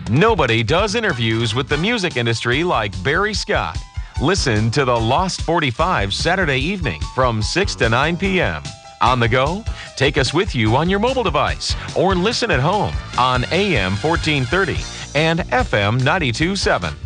Nobody does interviews with the music industry like Barry Scott. Listen to the Lost 45 Saturday evening from 6 to 9 p.m. On the go? Take us with you on your mobile device or listen at home on AM 1430 and FM 92.7.